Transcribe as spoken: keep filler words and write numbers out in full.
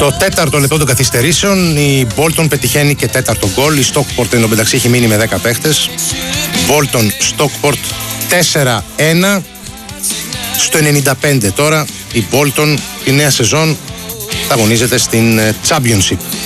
Στο τέταρτο λεπτό των καθυστερήσεων η Bolton πετυχαίνει και τέταρτο γκολ. Η Stockport εν τω μεταξύ έχει μείνει με δέκα παίχτες. Bolton Stockport τέσσερα ένα. Στο ενενήντα πέντε τώρα η Bolton, η νέα σεζόν, θα αγωνίζεται στην Championship.